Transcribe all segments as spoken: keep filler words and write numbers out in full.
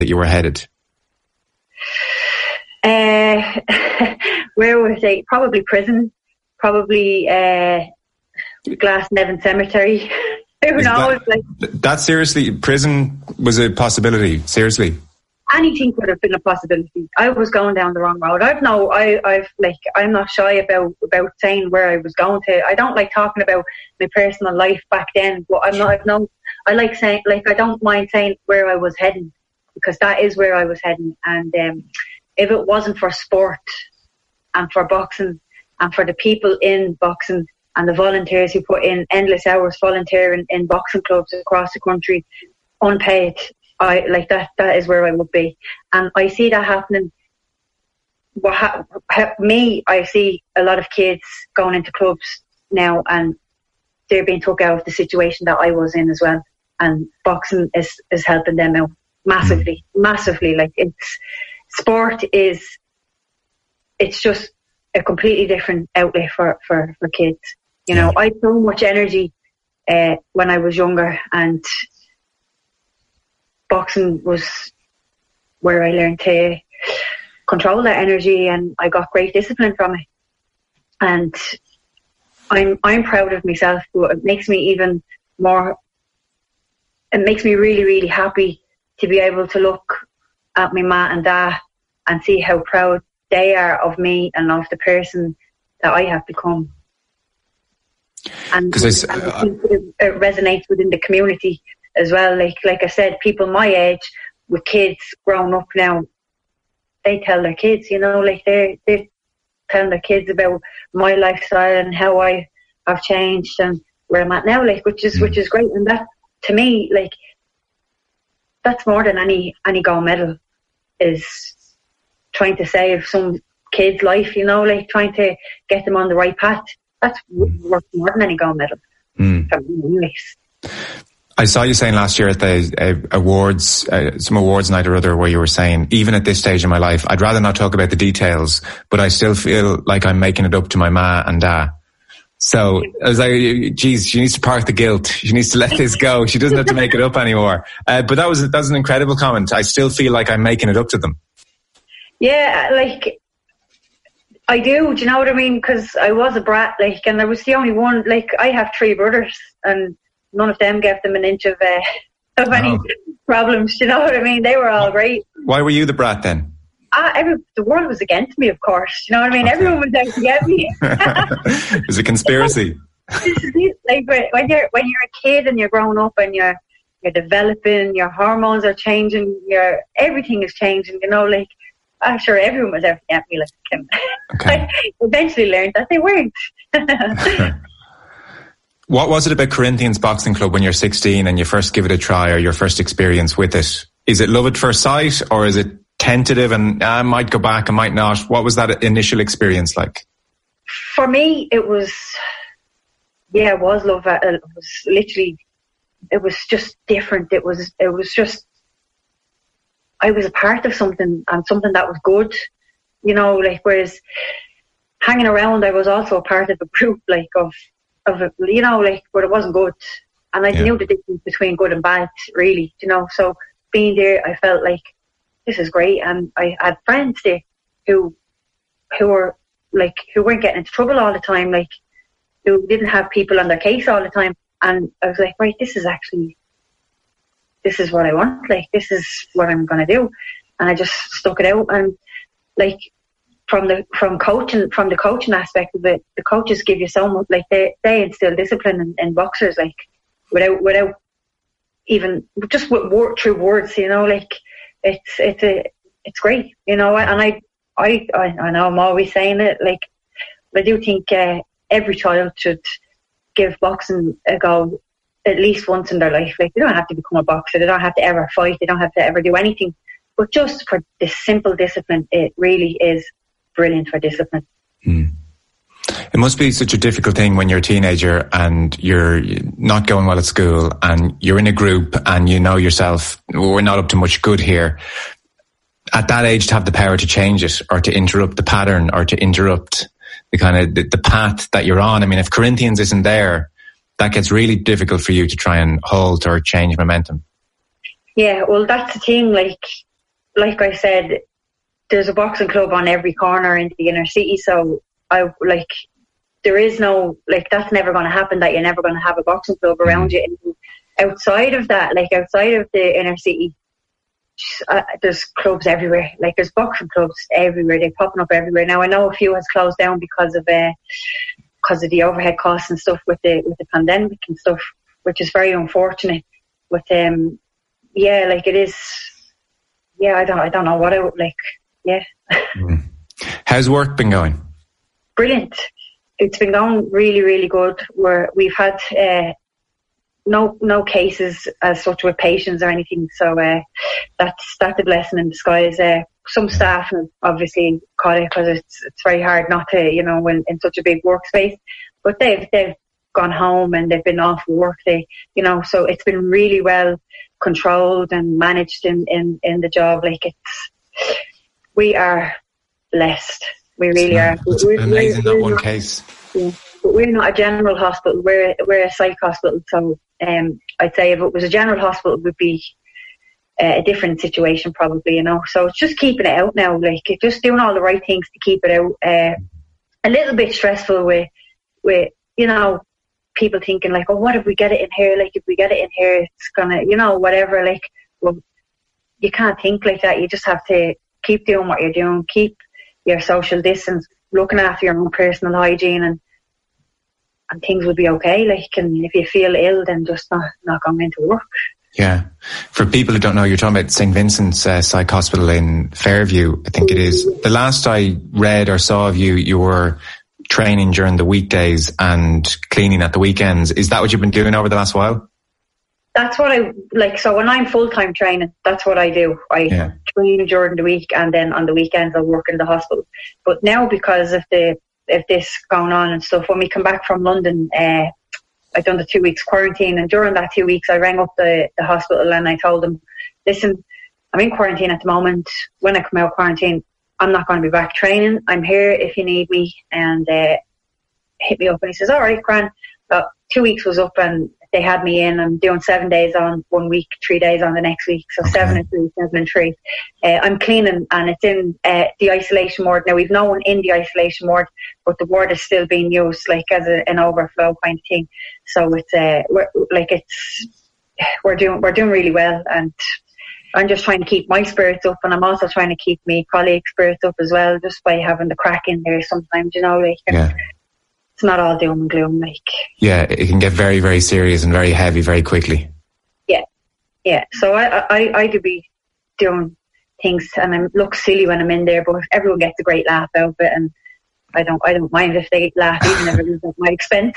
that you were headed? Uh, where was I? Probably prison. Probably uh, Glasnevin Cemetery. Who knows? That, like that seriously, prison was a possibility. Seriously, anything could have been a possibility. I was going down the wrong road. I've no, I, I've like, I'm not shy about about saying where I was going to. I don't like talking about my personal life back then, but I'm not. I've no. I like saying, like, I don't mind saying where I was heading, because that is where I was heading. And um, if it wasn't for sport and for boxing and for the people in boxing and the volunteers who put in endless hours volunteering in boxing clubs across the country, unpaid, I like that. That is where I would be. And I see that happening. What ha- ha- me, I see a lot of kids going into clubs now, and they're being took out of the situation that I was in as well. And boxing is, is helping them out massively, mm. massively. Like, it's sport is, it's just a completely different outlet for, for, for kids. You know, I had so much energy uh, when I was younger, and boxing was where I learned to control that energy, and I got great discipline from it. And I'm I'm proud of myself, but it makes me even more, it makes me really, really happy to be able to look at my ma and dad and see how proud they are of me and of the person that I have become. And, and uh, it, it resonates within the community as well. Like like I said, people my age with kids growing up now, they tell their kids, you know, like they're, they're telling their kids about my lifestyle and how I have changed and where I'm at now, like, which is, which is great. And that, to me, like, that's more than any, any gold medal, is trying to save some kid's life, you know, like trying to get them on the right path. That's worth more than any gold medal. Mm. I saw you saying last year at the uh, awards, uh, some awards night or other, where you were saying, even at this stage in my life, I'd rather not talk about the details, but I still feel like I'm making it up to my ma and dad. So I was like, geez, she needs to park the guilt. She needs to let this go. She doesn't have to make it up anymore. Uh, but that was, that was an incredible comment. I still feel like I'm making it up to them. Yeah, like, I do, do you know what I mean? Because I was a brat, like, and I was the only one, like, I have three brothers, and none of them gave them an inch of, uh, of any oh. problems, do you know what I mean? They were all great. Why were you the brat then? Ah, every, the world was against me, of course, do you know what I mean? Okay. Everyone was out to get me. It was a conspiracy. Like, when you're, when you're a kid and you're growing up and you're, you're developing, your hormones are changing, your, everything is changing, you know, like, I'm sure everyone was out to get me, like, Kim. Okay. I eventually learned that they weren't. What was it about Corinthians Boxing Club when you're sixteen and you first give it a try, or your first experience with it? Is it love at first sight, or is it tentative and I might go back, I might not? What was that initial experience like? For me, it was, yeah, it was love. It was literally, it was just different. It was, it was just, I was a part of something, and something that was good, you know, like, whereas hanging around, I was also a part of a group, like, of, of a, you know, like, but it wasn't good. And I yeah. knew the difference between good and bad, really, you know, so being there, I felt like, this is great. And I had friends there who, who were, like, who weren't getting into trouble all the time, like, who didn't have people on their case all the time. And I was like, right, this is actually, this is what I want, like, this is what I'm going to do. And I just stuck it out. And, like, from the from coaching, from the coaching aspect of it, the coaches give you so much, like, they, they instill discipline in, in boxers, like, without without even, just with word, through words, you know, like, it's it's a, it's great, you know. And I, I, I, I know I'm always saying it, like, but I do think uh, every child should give boxing a go at least once in their life. Like, they don't have to become a boxer, they don't have to ever fight, they don't have to ever do anything, but just for this simple discipline, it really is brilliant for discipline. Mm. It must be such a difficult thing when you're a teenager and you're not going well at school and you're in a group and you know yourself, we're not up to much good here. At that age, to have the power to change it, or to interrupt the pattern, or to interrupt the kind of the, the path that you're on. I mean, if Corinthians isn't there, that gets really difficult for you to try and halt or change momentum. Yeah, well, that's the thing. Like, like I said, there's a boxing club on every corner in the inner city, so I like there is no like that's never going to happen, that you're never going to have a boxing club around you. And outside of that, like outside of the inner city, uh, there's clubs everywhere. Like there's boxing clubs everywhere. They're popping up everywhere. Now I know a few has closed down because of uh, because of the overhead costs and stuff with the with the pandemic and stuff, which is very unfortunate. But um, yeah, like it is. Yeah, I don't I don't know what I would like. Yeah. Mm. How's work been going? Brilliant. It's been going really, really good. We're, we've had uh, no no cases as such with patients or anything, so uh, that's that's a blessing in disguise. Uh, some staff have obviously caught it because it's it's very hard not to, you know, in, in such a big workspace. But they've they've gone home and they've been off work. They, you know, so it's been really well controlled and managed in, in, in the job. Like it's. We are blessed. We really are. It's we're, amazing we're, that we're one not, case. Yeah, but we're not a general hospital. We're we're a psych hospital. So um, I'd say if it was a general hospital, it would be uh, a different situation probably. You know. So it's just keeping it out now. Like just doing all the right things to keep it out. Uh, a little bit stressful with with you know people thinking like, oh, what if we get it in here? Like if we get it in here, it's gonna, you know, whatever. Like, well, you can't think like that. You just have to keep doing what you're doing, keep your social distance, looking after your own personal hygiene, and and things will be okay. Like, and if you feel ill, then just not, not going into work. Yeah. For people who don't know, you're talking about Saint Vincent's uh, Psych Hospital in Fairview, I think it is. The last I read or saw of you, you were training during the weekdays and cleaning at the weekends. Is that what you've been doing over the last while? That's what I like. So when I'm full-time training, that's what I do. I yeah. train during the week, and then on the weekends I work in the hospital. But now, because of the of this going on and stuff, when we come back from London, uh, I've done the two weeks quarantine, and during that two weeks I rang up the, the hospital and I told them, listen, I'm in quarantine at the moment. When I come out of quarantine, I'm not going to be back training. I'm here if you need me, and uh, hit me up. And he says, all right, Gran. But two weeks was up and they had me in. I'm doing seven days on one week, three days on the next week. So okay. seven and three, seven and three. Uh, I'm cleaning, and it's in uh, the isolation ward. Now, we've no one in the isolation ward, but the ward is still being used like as a, an overflow kind of thing. So it's uh, we're, like it's we're doing we're doing really well, and I'm just trying to keep my spirits up, and I'm also trying to keep my colleagues' spirits up as well, just by having the crack in there sometimes, you know, like. Yeah. It's not all doom and gloom, like. Yeah, it can get very, very serious and very heavy very quickly. Yeah, yeah. So I, I, I could be doing things, and I look silly when I'm in there, but everyone gets a great laugh out of it, and I don't, I don't mind if they laugh, even if it is at my expense.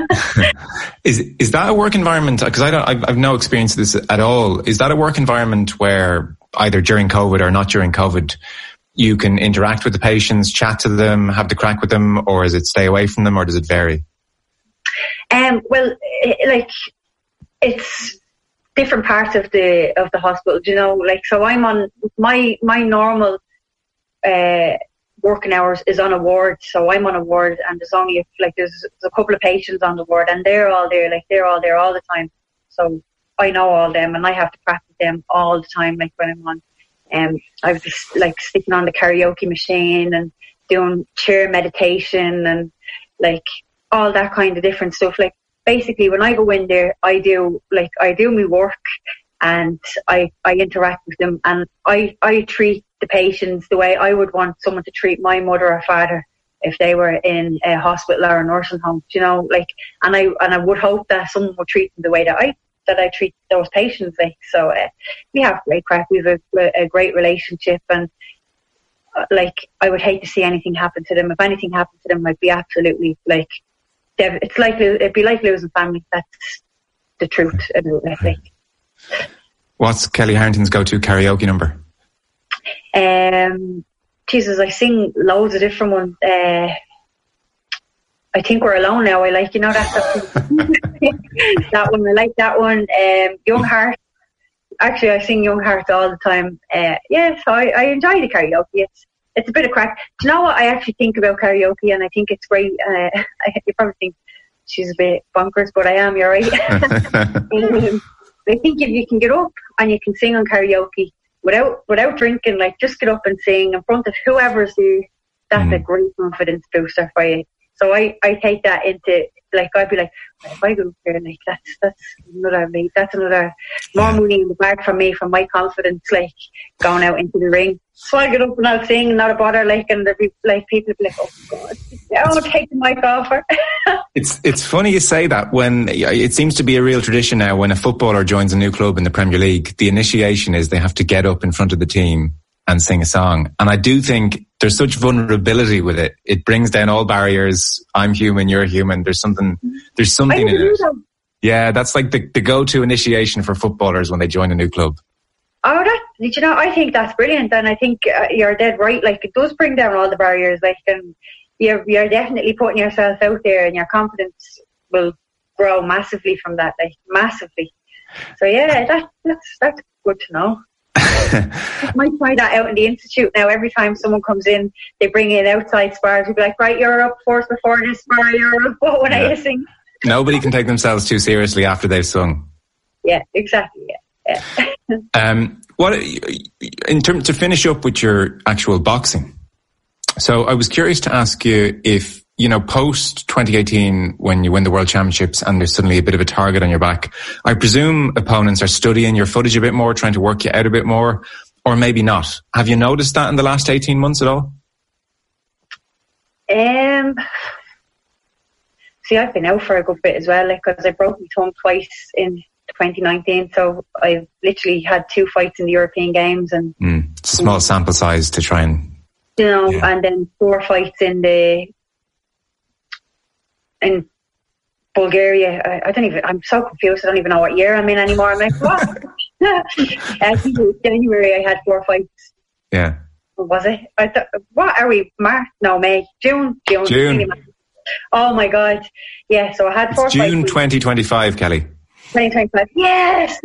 is is that a work environment? Because I don't, I've, I've no experience of this at all. Is that a work environment where either during COVID or not during COVID, you can interact with the patients, chat to them, have the crack with them, or is it stay away from them, or does it vary? Um, well, it, like it's different parts of the of the hospital, you know. Like, so I'm on my my normal uh, working hours is on a ward, so I'm on a ward, and there's only like there's, there's a couple of patients on the ward, and they're all there, like they're all there all the time. So I know all them, and I have to practice them all the time, like when I'm on. Um, I was just like sticking on the karaoke machine and doing chair meditation and like all that kind of different stuff. Like basically when I go in there, I do like I do my work and I, I interact with them, and I, I treat the patients the way I would want someone to treat my mother or father if they were in a hospital or a nursing home, you know, like, and I and I would hope that someone would treat them the way that I that I treat those patients like. So uh, we have great crack, we have a, a great relationship, and uh, like I would hate to see anything happen to them. If anything happened to them, I'd be absolutely like, dev- it's like it'd be like losing family. That's the truth about it, I think. What's Kelly Harrington's go-to karaoke number? Um, Jesus, I sing loads of different ones. Uh, I think We're Alone Now. I like, you know, that that one. I like that one. Um, Young Heart. Actually, I sing Young Heart all the time. Uh, yeah, so I, I enjoy the karaoke. It's it's a bit of crack. Do you know what I actually think about karaoke? And I think it's great. Uh, I, you probably think she's a bit bonkers, but I am. You're right. um, I think if you can get up and you can sing on karaoke, without without drinking, like just get up and sing in front of whoever's there. That's mm. a great confidence booster for you. So I, I take that into, like, I'd be like, well, if I go up here, like, that's, that's another, like, that's another, more yeah. money in the bag for me, for my confidence, like, going out into the ring. So I get up and I'll sing, not a bother, like, and there'd be, like, people be like, oh, God, I'll take the mic off her. It's, it's funny you say that. When, it seems to be a real tradition now, when a footballer joins a new club in the Premier League, the initiation is they have to get up in front of the team and sing a song. And I do think there's such vulnerability with it. It brings down all barriers. I'm human, you're human. There's something, there's something in it. That. Yeah, that's like the, the go-to initiation for footballers when they join a new club. Oh, that, you know, I think that's brilliant. And I think uh, you're dead right. Like, it does bring down all the barriers. Like, and you're, you're definitely putting yourself out there, and your confidence will grow massively from that, like, massively. So yeah, that, that's, that's good to know. I might try that out in the institute now. Every time someone comes in, they bring in outside spars. We'll be like, right, you're up first before this spar, you're up. What would yeah. I sing? Nobody can take themselves too seriously after they've sung. Yeah, exactly. Yeah. yeah. um, what in terms to finish up with your actual boxing? So I was curious to ask you if, you know, post twenty eighteen, when you win the World Championships and there's suddenly a bit of a target on your back, I presume opponents are studying your footage a bit more, trying to work you out a bit more, or maybe not. Have you noticed that in the last eighteen months at all? Um, see, I've been out for a good bit as well, like, because I broke my thumb twice in twenty nineteen, so I've literally had two fights in the European Games, and mm, it's a small sample size to try and, you know, yeah. and then four fights in the in Bulgaria. I, I don't even, I'm so confused. I don't even know what year I'm in anymore. I'm like, what? I think it was January I had four fights. Yeah. What was it? I th- what are we? March? No, May. June. June. June. Oh my God. Yeah, so I had four it's fights. June twenty twenty-five, Kelly. twenty twenty-five. Yes!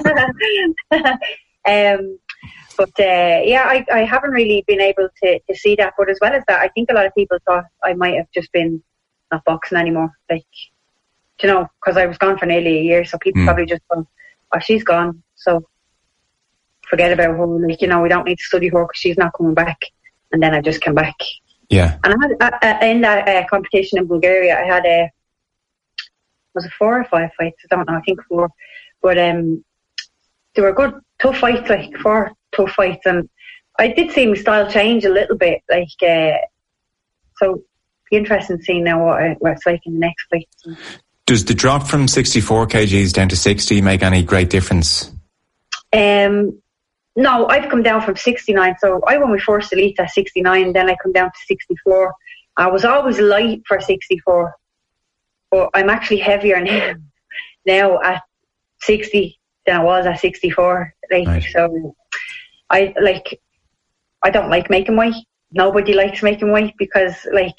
um, but uh, yeah, I, I haven't really been able to, to see that. But as well as that, I think a lot of people thought I might have just been not boxing anymore, like, you know, because I was gone for nearly a year, so people mm. probably just thought, oh, she's gone, so forget about her, like, you know, we don't need to study her because she's not coming back. And then I just came back. Yeah. And I had, uh, in that uh, competition in Bulgaria, I had a, was it four or five fights? I don't know, I think four, but um, they were good, tough fights, like four tough fights, and I did see my style change a little bit, like, uh, so be interesting to see now what, what it's like in the next fight. Does the drop from sixty-four kilograms down to sixty make any great difference? Um, no, I've come down from sixty-nine. So I won my first elite at sixty-nine, then I come down to sixty-four. I was always light for sixty-four, but I'm actually heavier now, now at sixty than I was at sixty-four. Like, right. So I like, I don't like making weight. Nobody likes making weight because, like,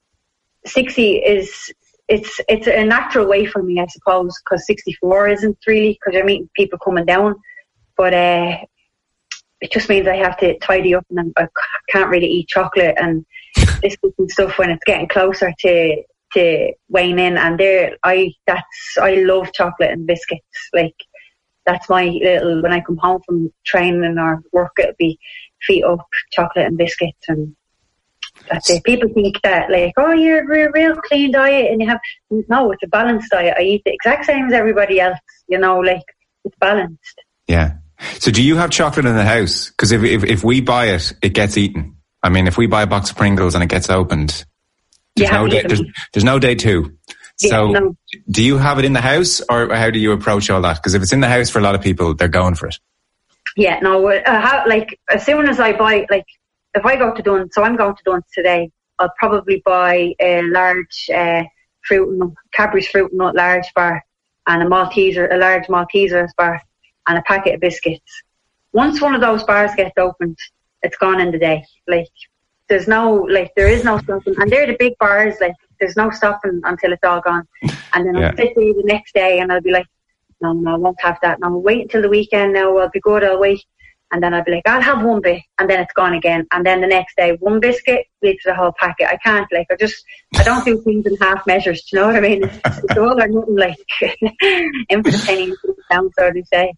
sixty is, it's it's a natural way for me, I suppose, because sixty-four isn't really, because I'm meeting people coming down, but uh, it just means I have to tidy up, and I can't really eat chocolate and biscuits and stuff when it's getting closer to to weighing in. And there, I that's I love chocolate and biscuits. Like, that's my little, when I come home from training or work, it'll be feet up, chocolate and biscuits, and that's it. People think that, like, oh, you're a real clean diet, and you have, no, it's a balanced diet. I eat the exact same as everybody else, you know, like, it's balanced. Yeah. So do you have chocolate in the house? Because if, if if we buy it, it gets eaten. I mean, if we buy a box of Pringles and it gets opened, there's, no day, there's, there's no day two. Yeah, so no. Do you have it in the house, or how do you approach all that? Because if it's in the house, for a lot of people, they're going for it. Yeah, no, uh, how, like, as soon as I buy, like, if I go to Dunnes, so I'm going to Dunnes today, I'll probably buy a large uh, fruit and nut, Cadbury's fruit and nut large bar, and a Malteser, a large Maltesers bar, and a packet of biscuits. Once one of those bars gets opened, it's gone in the day. Like, there's no, like, there is no stopping, and they're the big bars. Like, there's no stopping until it's all gone. And then yeah. I'll sit there the next day, and I'll be like, no, no, I won't have that. No, I'll wait until the weekend. Now I'll be good. I'll wait. And then I'll be like, I'll have one bit, and then it's gone again. And then the next day, one biscuit leads to the whole packet. I can't, like, I just, I don't do things in half measures. Do you know what I mean? It's, it's all or nothing, like, in for the penny, in for the pound, so to say.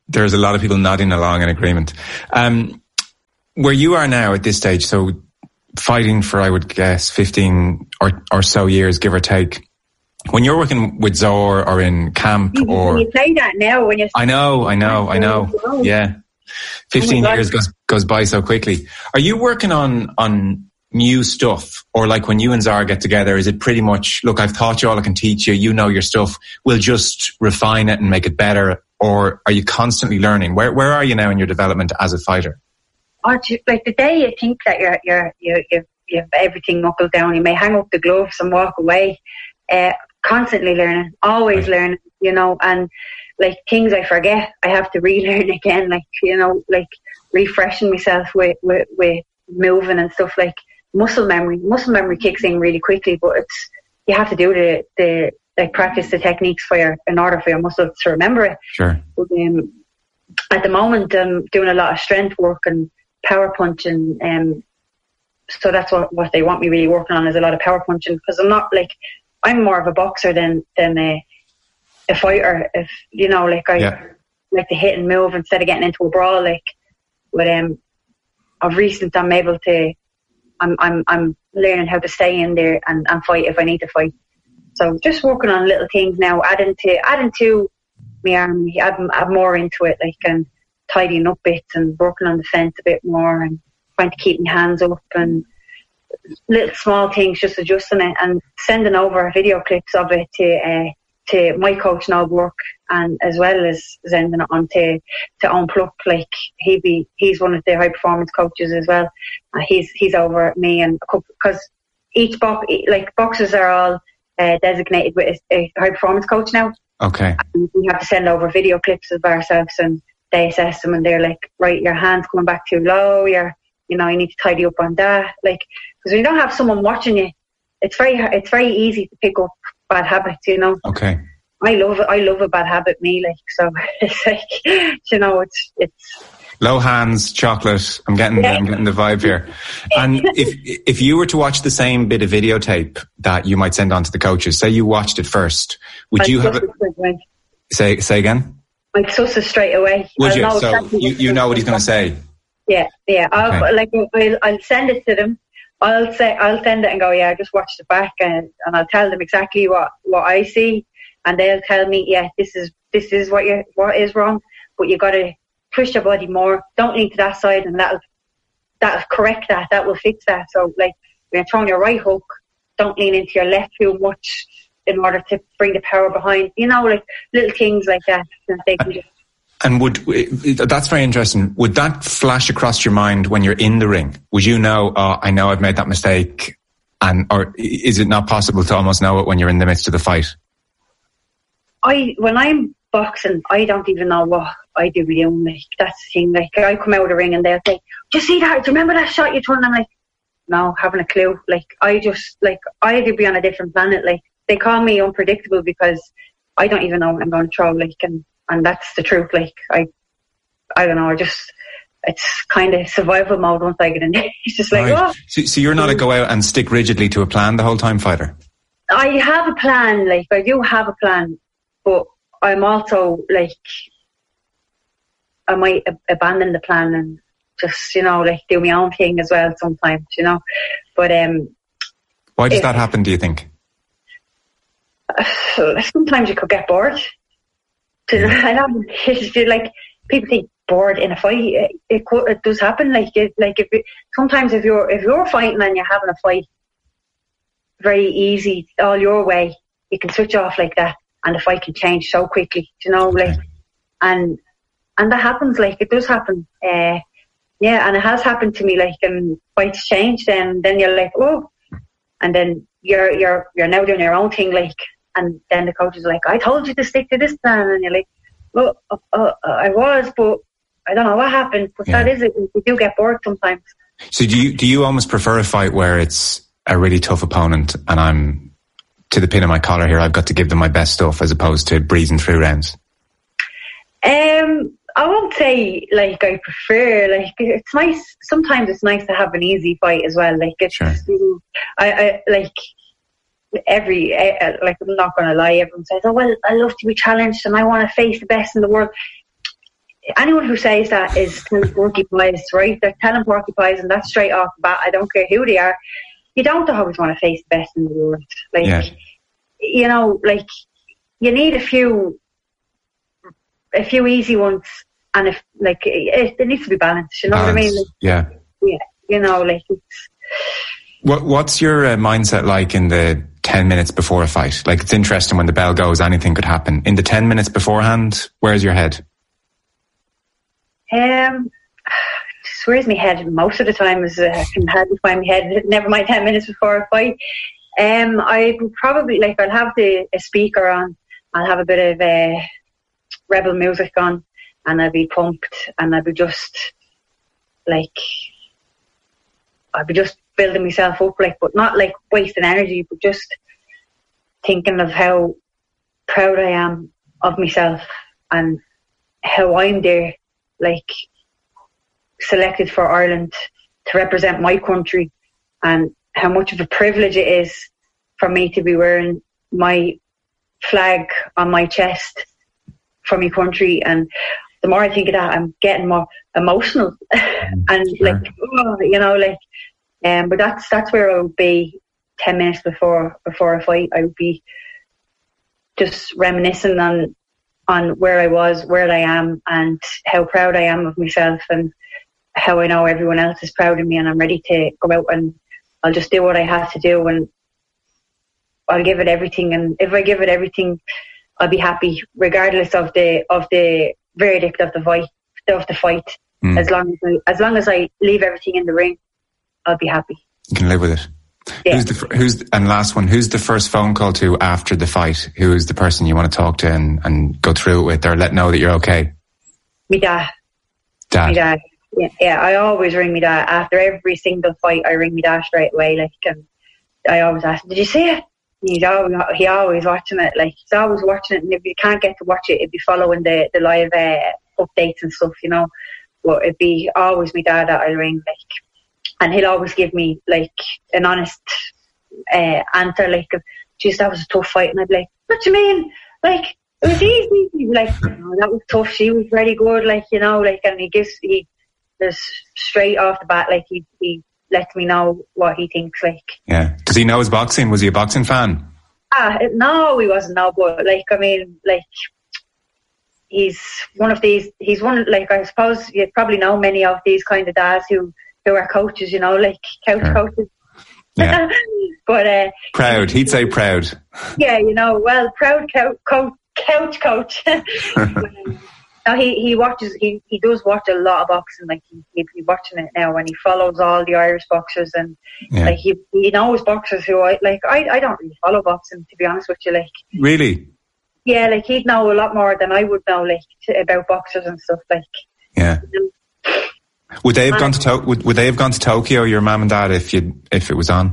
There's a lot of people nodding along in agreement. Um, where you are now at this stage, so fighting for, I would guess, fifteen or, or so years, give or take. When you're working with Zor or in camp, you, or you say that now when you. I know, I know, I know. Yeah, fifteen oh years goes goes by so quickly. Are you working on on new stuff, or like when you and Zara get together, is it pretty much, look, I've taught you all I can teach you, you know your stuff, we'll just refine it and make it better? Or are you constantly learning? Where where are you now in your development as a fighter? Oh, like the day you think that you're you're you you've, you've everything knuckled down, you may hang up the gloves and walk away. Uh, constantly learning, always right. learning, you know, and like things I forget, I have to relearn again, like, you know, like refreshing myself with, with, with moving and stuff, like muscle memory. Muscle memory kicks in really quickly, but it's, you have to do the, the like practice the techniques for your, in order for your muscles to remember it. Sure. But, um, at the moment, I'm doing a lot of strength work and power punching, um, so that's what, what they want me really working on, is a lot of power punching, because I'm not like, I'm more of a boxer than than a, a fighter. If you know, like I yeah. like to hit and move instead of getting into a brawl. Like, but um, of recent, I'm able to. I'm I'm I'm learning how to stay in there and, and fight if I need to fight. So just working on little things now, adding to adding to my army, add, add more into it, like and tidying up bits and working on the fence a bit more and trying to keep my hands up and. Little small things, just adjusting it and sending over video clips of it to uh, to my coach Noel Burke, and as well as sending it on to to Unpluck. Like he be he's one of the high performance coaches as well. Uh, he's he's over at me, and because each box like boxers are all uh, designated with a, a high performance coach now. Okay. And we have to send over video clips of ourselves, and they assess them, and they're like, right, your hand's coming back too low. You're you know you need to tidy up on that, like. Because when you don't have someone watching you, it's very it's very easy to pick up bad habits, you know. Okay. I love it. I love a bad habit, me, like, so it's like, you know, it's it's low hands, chocolate. I'm getting yeah. the, I'm getting the vibe here. And if if you were to watch the same bit of videotape that you might send on to the coaches, say you watched it first, would I'd you have it? Say say again. I'd suss it straight away. Would I'll you? know So exactly you, you know what he's going to say. Yeah, yeah. I'll okay. like I'll, I'll send it to them. I'll say I'll send it and go, yeah, just watch it back, and, and I'll tell them exactly what, what I see, and they'll tell me, yeah, this is this is what you what is wrong, but you got to push your body more. Don't lean to that side, and that'll that'll correct that. That will fix that. So like when you're throwing your right hook, don't lean into your left too much in order to bring the power behind. You know, like little things like that. And they can just. And would that's very interesting. Would that flash across your mind when you're in the ring? Would you know, oh, I know I've made that mistake, and or is it not possible to almost know it when you're in the midst of the fight? I when I'm boxing, I don't even know what I do with them. Like that's the thing. Like I come out of the ring and they'll say, "Do you see that? Do you remember that shot you turned?" I'm like, "No, haven't a clue." Like I just like I could be on a different planet. Like they call me unpredictable because I don't even know what I'm going to throw. Like and. And that's the truth. Like I, I don't know. I just, it's kind of survival mode once I get in there. It's just like, right. oh. So, so you're not a go out and stick rigidly to a plan the whole time, fighter? I have a plan. Like I do have a plan, but I'm also like, I might ab- abandon the plan and just, you know, like do my own thing as well sometimes, you know. But um, why does if, that happen? Do you think? Uh, sometimes you could get bored. I don't know, like people think bored in a fight. It, it, it does happen. Like it, like if it, sometimes if you're if you're fighting and you're having a fight, very easy all your way, you can switch off like that, and the fight can change so quickly. You know, like and and that happens. Like it does happen. Uh, yeah, and it has happened to me. Like and fights change, then then you're like, oh, and then you're you're you're now doing your own thing, like. And then the coach is like, I told you to stick to this plan. And you're like, well, uh, uh, I was, but I don't know what happened. But yeah. That is it. We do get bored sometimes. So do you do you almost prefer a fight where it's a really tough opponent and I'm to the pin of my collar here, I've got to give them my best stuff, as opposed to breezing through rounds? Um, I won't say, like, I prefer, like, it's nice, sometimes it's nice to have an easy fight as well. Like, it's, sure. I, I, like... Every uh, like I'm not going to lie, everyone says, oh well, I love to be challenged and I want to face the best in the world. anyone who says that is telling porcupines, right? They're telling porcupines, and that's straight off the bat. I don't care who they are. You don't always want to face the best in the world. Like, yeah. you know, like, you need a few, a few easy ones, and if, like, it, it needs to be balanced, you know Balance. what I mean? Like, yeah. Yeah, you know, like, it's... What, what's your uh, mindset like in the ten minutes before a fight? Like, it's interesting when the bell goes, anything could happen. In the ten minutes beforehand, where's your head? Um, just where's my head? Most of the time is uh, I can hardly find my head. Never mind ten minutes before a fight. Um, I would probably, like, I'll have the a speaker on. I'll have a bit of uh, rebel music on, and I'll be pumped, and I'll be just like, I'll be just building myself up, like, but not like wasting energy, but just thinking of how proud I am of myself and how I'm there, like, selected for Ireland to represent my country, and how much of a privilege it is for me to be wearing my flag on my chest for my country. And the more I think of that, I'm getting more emotional and sure. like, oh, you know, like, um, but that's that's where I would be ten minutes before before a fight. I would be just reminiscing on on where I was, where I am, and how proud I am of myself, and how I know everyone else is proud of me, and I'm ready to go out and I'll just do what I have to do, and I'll give it everything. And if I give it everything, I'll be happy, regardless of the of the verdict of the fight. Of the fight, mm. as long as I, as long as I leave everything in the ring, I'll be happy. You can live with it. Yeah. Who's the who's and last one? Who's the first phone call to after the fight? Who is the person you want to talk to and, and go through it with, or let know that you're okay? Me dad. Dad. Me dad. Yeah, yeah. I always ring me dad after every single fight. I ring me dad straight away. Like, and I always ask, "Did you see it?" He's always he always watching it. Like, he's always watching it. And if you can't get to watch it, it'd be following the the live uh, updates and stuff, you know. But it'd be always me dad that I ring, like. And he'll always give me, like, an honest uh, answer, like, geez, that was a tough fight. And I'd be like, what do you mean? Like, it was easy. He'd be like, oh, that was tough. She was very good, like, you know, like, and he gives, he, there's straight off the bat, like, he, he lets me know what he thinks, like. Yeah. Does he know his boxing? Was he a boxing fan? Ah, no, he wasn't, no, but, like, I mean, like, he's one of these, he's one, like, I suppose you probably know many of these kind of dads who, who are coaches, you know, like couch sure. coaches. Yeah. But uh, proud, he'd say proud. Yeah, you know, well, proud couch co- couch coach. No, he he watches. He, he does watch a lot of boxing. Like he he'd be watching it now, and he follows all the Irish boxers, and yeah. like he he knows boxers who I like. I I don't really follow boxing, to be honest with you. Like really. Yeah, like he'd know a lot more than I would know, like to, about boxers and stuff. Like yeah. You know? Would they have gone to, to would, would they have gone to Tokyo, your mum and dad, if you if it was on?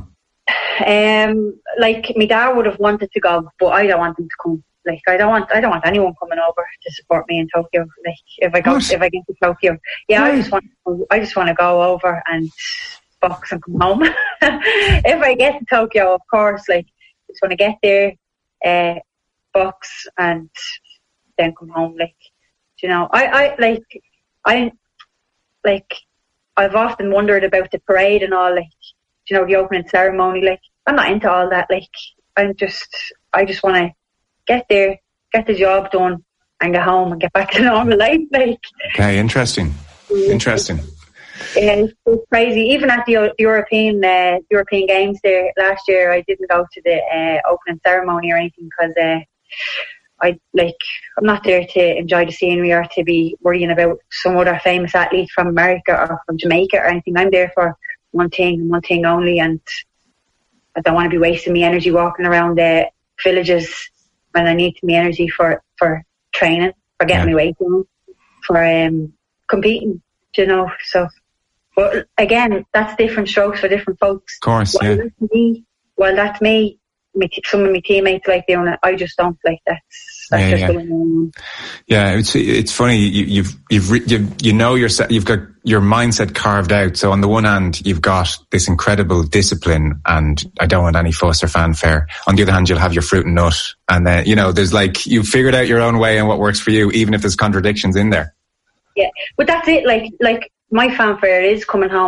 Um, like my dad would have wanted to go, but I don't want them to come. Like I don't want I don't want anyone coming over to support me in Tokyo. Like if I go what? if I get to Tokyo, yeah, what? I just want I just want to go over and box and come home. If I get to Tokyo, of course, like I just want to get there, uh, box and then come home. Like you know, I I like I. Like, I've often wondered about the parade and all, like, you know, the opening ceremony. Like, I'm not into all that. Like, I'm just, I just want to get there, get the job done, and get home and get back to normal life. Like, okay, interesting, interesting. Yeah, it's, it's crazy. Even at the, the European uh, European Games there last year, I didn't go to the uh, opening ceremony or anything because. Uh, I like. I'm not there to enjoy the scenery or to be worrying about some other famous athlete from America or from Jamaica or anything. I'm there for one thing and one thing only, and I don't want to be wasting my energy walking around the villages when I need my energy for, for training, for getting yeah. my weight down, for um, competing. You know, so. But again, that's different strokes for different folks. Of course, while yeah. That's me, well, that's me. Me, some of my teammates like doing it. I just don't like that. That's yeah, just yeah. the way I am. Yeah, it's it's funny. You, you've you've you you know your you've got your mindset carved out. So on the one hand, you've got this incredible discipline, and I don't want any fuss or fanfare. On the other hand, you'll have your fruit and nut, and then you know there's like you've figured out your own way and what works for you, even if there's contradictions in there. yeah. But that's it. Like, like my fanfare is coming home